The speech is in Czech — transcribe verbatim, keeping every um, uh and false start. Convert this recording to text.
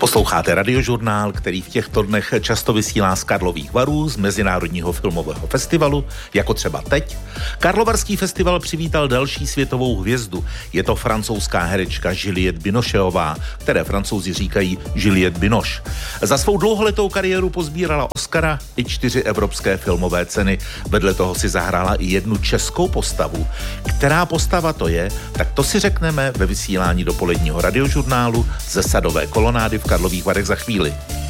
Posloucháte Radiožurnál, který v těchto dnech často vysílá z Karlových Varů, z Mezinárodního filmového festivalu, jako třeba teď. Karlovarský festival přivítal další světovou hvězdu. Je to francouzská herečka Juliette Binocheová, které Francouzi říkají Juliette Binoche. Za svou dlouholetou kariéru pozbírala Oscara i čtyři evropské filmové ceny. Vedle toho si zahrála i jednu českou postavu. Která postava to je, tak to si řekneme ve vysílání dopoledního Radiožurnálu ze Sadové kolonády v Karlových Varech za chvíli.